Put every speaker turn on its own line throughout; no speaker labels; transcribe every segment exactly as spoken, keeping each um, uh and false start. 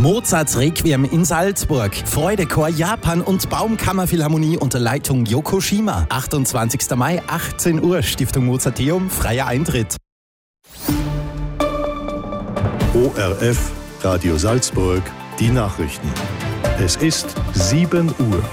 Mozarts Requiem in Salzburg, Freudechor Japan und Baumkammerphilharmonie unter Leitung Yokoshima. achtundzwanzigster Mai, achtzehn Uhr, Stiftung Mozarteum, freier Eintritt.
O R F, Radio Salzburg, die Nachrichten. Es ist sieben Uhr.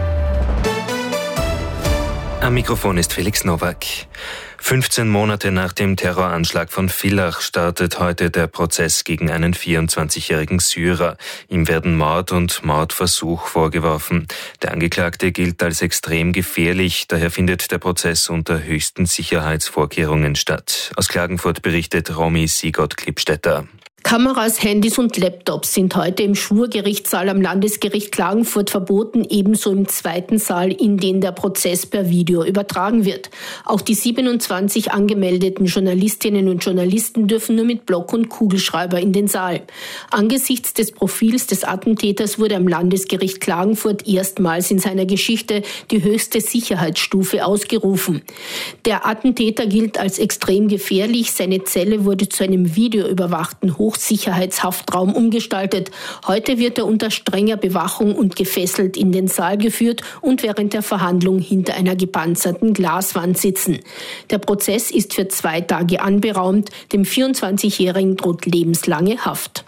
Am Mikrofon ist Felix Nowak. fünfzehn Monate nach dem Terroranschlag von Villach startet heute der Prozess gegen einen vierundzwanzigjährigen Syrer. Ihm werden Mord und Mordversuch vorgeworfen. Der Angeklagte gilt als extrem gefährlich, daher findet der Prozess unter höchsten Sicherheitsvorkehrungen statt. Aus Klagenfurt berichtet Romy Sigott-Klippstätter.
Kameras, Handys und Laptops sind heute im Schwurgerichtssaal am Landesgericht Klagenfurt verboten, ebenso im zweiten Saal, in den der Prozess per Video übertragen wird. Auch die siebenundzwanzig angemeldeten Journalistinnen und Journalisten dürfen nur mit Block und Kugelschreiber in den Saal. Angesichts des Profils des Attentäters wurde am Landesgericht Klagenfurt erstmals in seiner Geschichte die höchste Sicherheitsstufe ausgerufen. Der Attentäter gilt als extrem gefährlich. Seine Zelle wurde zu einem videoüberwachten Hochsicherheitshaftraum umgestaltet. Heute wird er unter strenger Bewachung und gefesselt in den Saal geführt und während der Verhandlung hinter einer gepanzerten Glaswand sitzen. Der Prozess ist für zwei Tage anberaumt. Dem vierundzwanzigjährigen droht lebenslange Haft.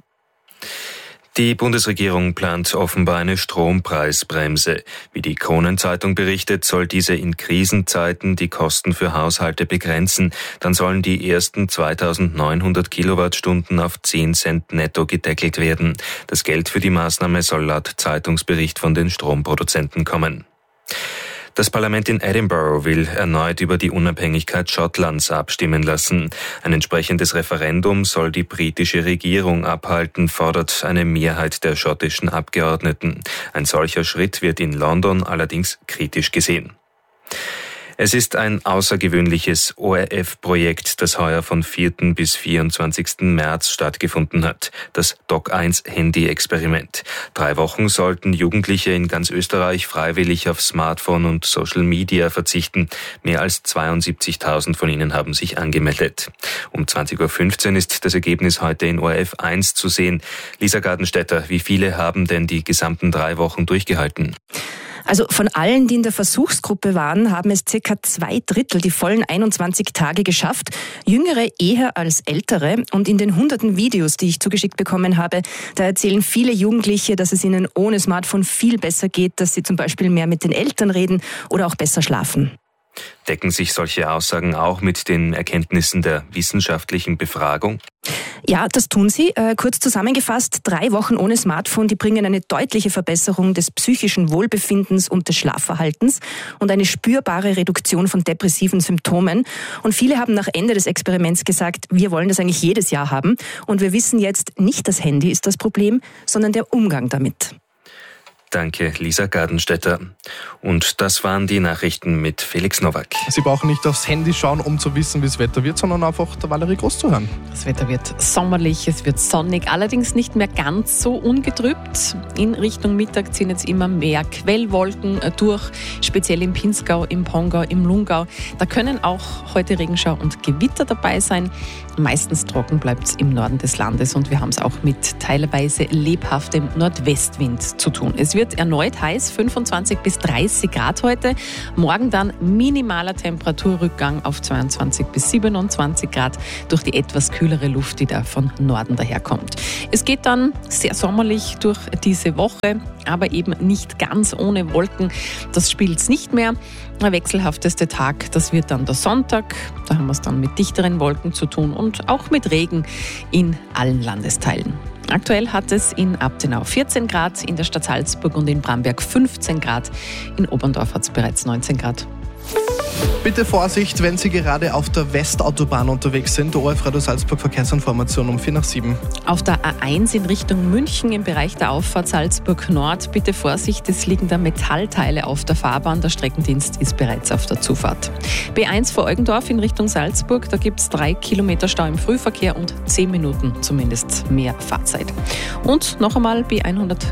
Die Bundesregierung plant offenbar eine Strompreisbremse. Wie die Kronenzeitung berichtet, soll diese in Krisenzeiten die Kosten für Haushalte begrenzen. Dann sollen die ersten zweitausendneunhundert Kilowattstunden auf zehn Cent netto gedeckelt werden. Das Geld für die Maßnahme soll laut Zeitungsbericht von den Stromproduzenten kommen. Das Parlament in Edinburgh will erneut über die Unabhängigkeit Schottlands abstimmen lassen. Ein entsprechendes Referendum soll die britische Regierung abhalten, fordert eine Mehrheit der schottischen Abgeordneten. Ein solcher Schritt wird in London allerdings kritisch gesehen. Es ist ein außergewöhnliches O R F-Projekt, das heuer von vierten bis vierundzwanzigsten März stattgefunden hat. Das Doc eins Handy-Experiment. Drei Wochen sollten Jugendliche in ganz Österreich freiwillig auf Smartphone und Social Media verzichten. Mehr als zweiundsiebzigtausend von ihnen haben sich angemeldet. Um zwanzig Uhr fünfzehn ist das Ergebnis heute in O R F eins zu sehen. Lisa Gartenstädter, wie viele haben denn die gesamten drei Wochen durchgehalten?
Also von allen, die in der Versuchsgruppe waren, haben es circa zwei Drittel die vollen einundzwanzig Tage geschafft. Jüngere eher als ältere. Und in den hunderten Videos, die ich zugeschickt bekommen habe, da erzählen viele Jugendliche, dass es ihnen ohne Smartphone viel besser geht, dass sie zum Beispiel mehr mit den Eltern reden oder auch besser schlafen.
Decken sich solche Aussagen auch mit den Erkenntnissen der wissenschaftlichen Befragung?
Ja, das tun sie. Äh, kurz zusammengefasst, drei Wochen ohne Smartphone, die bringen eine deutliche Verbesserung des psychischen Wohlbefindens und des Schlafverhaltens und eine spürbare Reduktion von depressiven Symptomen. Und viele haben nach Ende des Experiments gesagt, wir wollen das eigentlich jedes Jahr haben. Und wir wissen jetzt, nicht das Handy ist das Problem, sondern der Umgang damit.
Danke, Lisa Gartenstädter. Und das waren die Nachrichten mit Felix Nowak.
Sie brauchen nicht aufs Handy schauen, um zu wissen, wie das Wetter wird, sondern einfach der Valerie Groß zu hören.
Das Wetter wird sommerlich, es wird sonnig, allerdings nicht mehr ganz so ungetrübt. In Richtung Mittag ziehen jetzt immer mehr Quellwolken durch, speziell im Pinzgau, im Pongau, im Lungau. Da können auch heute Regenschau und Gewitter dabei sein. Meistens trocken bleibt es im Norden des Landes und wir haben es auch mit teilweise lebhaftem Nordwestwind zu tun. Es wird erneut heiß, fünfundzwanzig bis dreißig Grad heute. Morgen dann minimaler Temperaturrückgang auf zweiundzwanzig bis siebenundzwanzig Grad durch die etwas kühlere Luft, die da von Norden daherkommt. Es geht dann sehr sommerlich durch diese Woche, aber eben nicht ganz ohne Wolken. Das spielt's nicht mehr. Der wechselhafteste Tag, das wird dann der Sonntag. Da haben wir es dann mit dichteren Wolken zu tun und auch mit Regen in allen Landesteilen. Aktuell hat es in Abtenau vierzehn Grad, in der Stadt Salzburg und in Bramberg fünfzehn Grad. In Oberndorf hat es bereits neunzehn Grad.
Bitte Vorsicht, wenn Sie gerade auf der Westautobahn unterwegs sind. O R F Radio Salzburg Verkehrsinformation um vier nach sieben.
Auf der A eins in Richtung München im Bereich der Auffahrt Salzburg Nord. Bitte Vorsicht, es liegen da Metallteile auf der Fahrbahn. Der Streckendienst ist bereits auf der Zufahrt. B eins vor Eugendorf in Richtung Salzburg. Da gibt es drei Kilometer Stau im Frühverkehr und zehn Minuten zumindest mehr Fahrzeit. Und noch einmal B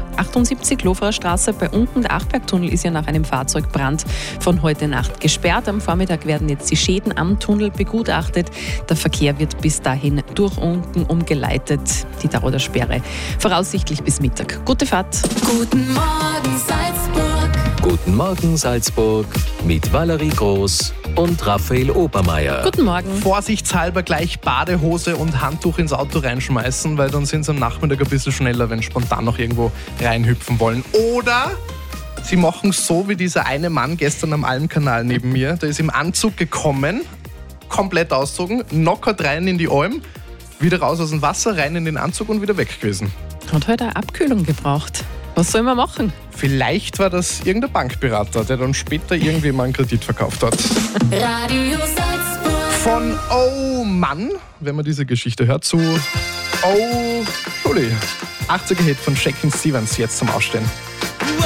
hundertachtundsiebzig Loferer Straße bei Unten. Der Achbergtunnel ist ja nach einem Fahrzeugbrand von heute Nacht gesperrt. am Vormittag werden jetzt die Schäden am Tunnel begutachtet. Der Verkehr wird bis dahin durch unten umgeleitet. Die Dauer der Sperre voraussichtlich bis Mittag. Gute Fahrt.
Guten Morgen Salzburg.
Guten Morgen Salzburg mit Valerie Groß und Raphael Obermeier.
Guten Morgen.
Vorsichtshalber gleich Badehose und Handtuch ins Auto reinschmeißen, weil dann sind sie am Nachmittag ein bisschen schneller, wenn sie spontan noch irgendwo reinhüpfen wollen. Oder sie machen es so wie dieser eine Mann gestern am Almkanal neben mir. Der ist im Anzug gekommen, komplett ausgezogen, knockert rein in die Alm, wieder raus aus dem Wasser, rein in den Anzug und wieder weg gewesen.
Hat heute eine Abkühlung gebraucht. Was soll man machen?
Vielleicht war das irgendein Bankberater, der dann später irgendwie mal einen Kredit verkauft hat.
Radio Salzburg.
Von Oh Mann, wenn man diese Geschichte hört, zu Oh Schulli. achtziger Hit von Shakin' Stevens jetzt zum Ausstehen.